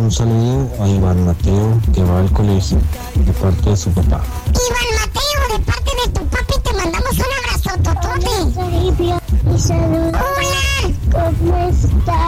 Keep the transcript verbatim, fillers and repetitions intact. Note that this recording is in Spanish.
un saludo a Iván Mateo, que va al colegio, de parte de su papá. Iván Mateo, de parte de tu papi, te mandamos un abrazo, totote. Y saludos. Hola. ¿Cómo estás?